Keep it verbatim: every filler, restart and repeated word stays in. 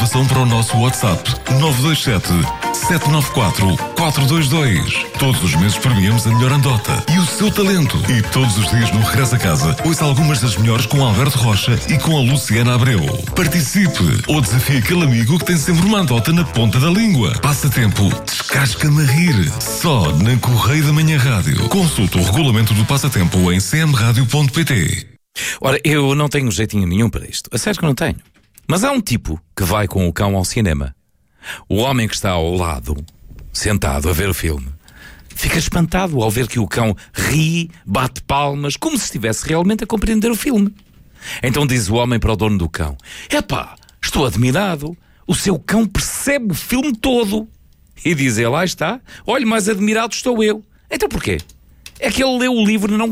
informação para o nosso WhatsApp nove dois sete, sete nove quatro, quatro dois dois. Todos os meses premiamos a melhor andota e o seu talento. E todos os dias no Regresso a Casa, ouça algumas das melhores com Alberto Rocha e com a Luciana Abreu. Participe ou desafie aquele amigo que tem sempre uma andota na ponta da língua. Passatempo, descasca-me a rir. Só na Correio da Manhã Rádio. Consulte o regulamento do passatempo em c m radio ponto p t. Ora, eu não tenho jeitinho nenhum para isto. A sério que não tenho. Mas há um tipo que vai com o cão ao cinema. O homem que está ao lado, sentado a ver o filme, fica espantado ao ver que o cão ri, bate palmas, como se estivesse realmente a compreender o filme. Então diz o homem para o dono do cão: epá, estou admirado. O seu cão percebe o filme todo. E diz ele: lá está, olha, mais admirado estou eu. Então porquê? É que ele leu o livro e não